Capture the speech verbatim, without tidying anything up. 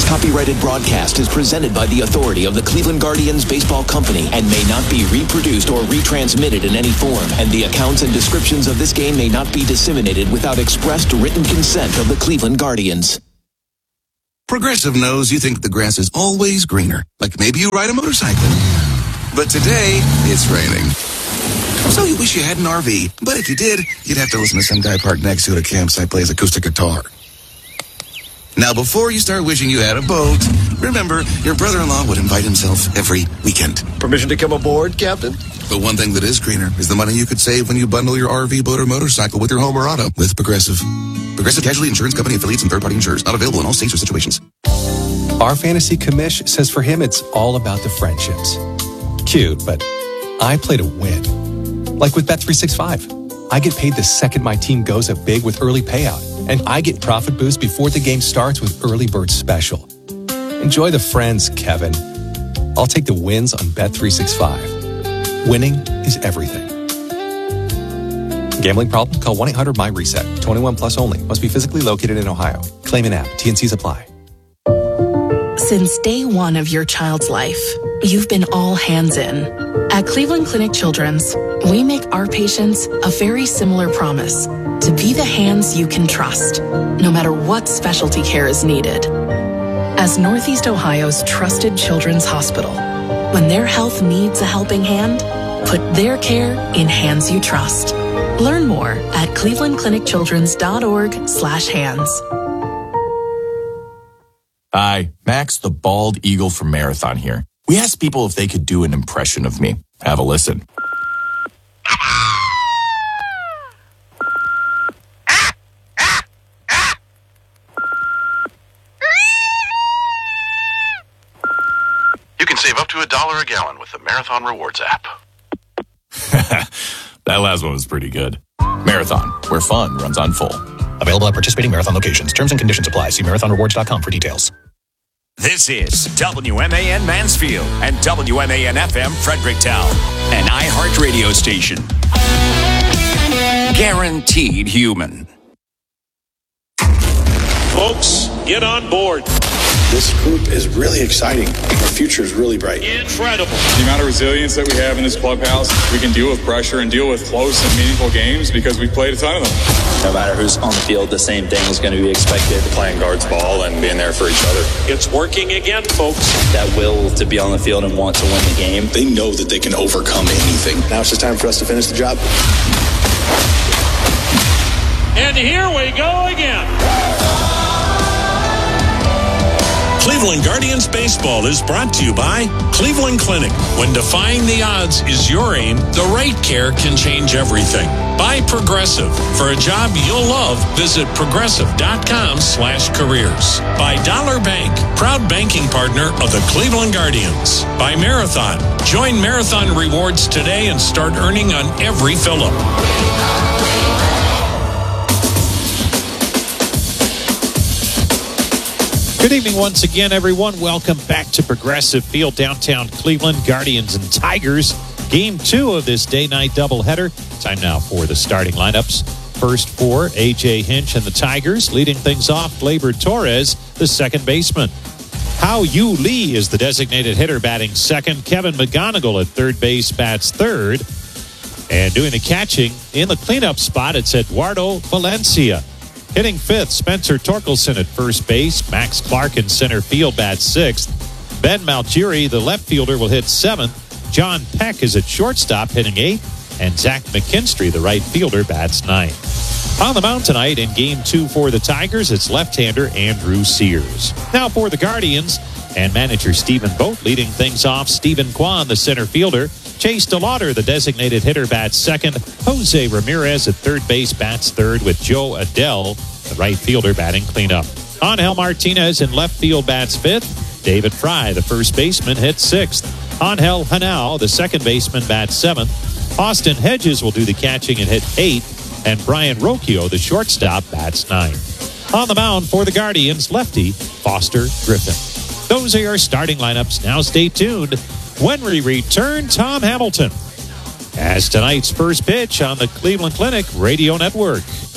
copyrighted broadcast is presented by the authority of the Cleveland Guardians Baseball Company and may not be reproduced or retransmitted in any form, and the accounts and descriptions of this game may not be disseminated without expressed written consent of the Cleveland Guardians. Progressive knows you think the grass is always greener, like maybe you ride a motorcycle. But today, it's raining. So you wish you had an R V, but if you did, you'd have to listen to some guy parked next to it at a campsite play his acoustic guitar. Now, before you start wishing you had a boat, remember, your brother-in-law would invite himself every weekend. Permission to come aboard, Captain? But one thing that is greener is the money you could save when you bundle your R V, boat, or motorcycle with your home or auto with Progressive. Progressive Casualty Insurance Company, affiliates, and third-party insurers. Not available in all states or situations. Our fantasy commish says for him it's all about the friendships. Cute, but I play to win. Like with Bet three sixty-five. I get paid the second my team goes up big with early payout. And I get profit boost before the game starts with Early Bird Special. Enjoy the friends, Kevin. I'll take the wins on Bet three sixty-five. Winning is everything. Gambling problem? Call one eight hundred M Y reset. twenty-one plus only. Must be physically located in Ohio. Claim an app. T and Cs apply. Since day one of your child's life, you've been all hands in. At Cleveland Clinic Children's, we make our patients a very similar promise to be the hands you can trust, no matter what specialty care is needed. As Northeast Ohio's trusted children's hospital, when their health needs a helping hand, put their care in hands you trust. Learn more at cleveland clinic children's dot org slash hands. Hi, Max the Bald Eagle from Marathon here. We asked people if they could do an impression of me. Have a listen. You can save up to a dollar a gallon with the Marathon Rewards app. That last one was pretty good. Marathon, where fun runs on full. Available at participating Marathon locations. Terms and conditions apply. See marathon rewards dot com for details. This is W M A N Mansfield and W M A N F M Fredericktown, an iHeart radio station. Guaranteed human. Folks, get on board. This group is really exciting. Our future is really bright. Incredible. The amount of resilience that we have in this clubhouse, we can deal with pressure and deal with close and meaningful games because we've played a ton of them. No matter who's on the field, the same thing is going to be expected. Playing guards ball and being there for each other. It's working again, folks. That will to be on the field and want to win the game. They know that they can overcome anything. Now it's just time for us to finish the job. And here we go again. Cleveland Guardians Baseball is brought to you by Cleveland Clinic. When defying the odds is your aim, the right care can change everything. By Progressive. For a job you'll love, visit progressive.com slash careers. By Dollar Bank, proud banking partner of the Cleveland Guardians. By Marathon. Join Marathon Rewards today and start earning on every fill-up. Good evening once again, everyone. Welcome back to Progressive Field, downtown Cleveland. Guardians and Tigers, game two of this day-night doubleheader. Time now for the starting lineups. First for A J Hinch and the Tigers. Leading things off, Gleyber Torres, the second baseman. Hao Yu Lee is the designated hitter, batting second. Kevin McGonigal at third base bats third. And doing the catching in the cleanup spot, it's Eduardo Valencia. Hitting fifth, Spencer Torkelson at first base. Max Clark in center field bats sixth. Ben Malgiri, the left fielder, will hit seventh. John Peck is at shortstop hitting eighth. And Zach McKinstry, the right fielder, bats ninth. On the mound tonight in game two for the Tigers, it's left-hander Andrew Sears. Now for the Guardians and manager Stephen Vogt leading things off. Stephen Kwan, the center fielder. Chase DeLauder, the designated hitter, bats second. Jose Ramirez at third base bats third with Joe Adele, the right fielder, batting cleanup. Angel Martinez in left field bats fifth. David Fry, the first baseman, hits sixth. Angel Hanao, the second baseman, bats seventh. Austin Hedges will do the catching and hit eighth. And Brian Rocchio, the shortstop, bats ninth. On the mound for the Guardians, lefty Foster Griffin. Those are your starting lineups. Now stay tuned. When we return, Tom Hamilton as tonight's first pitch on the Cleveland Clinic Radio Network.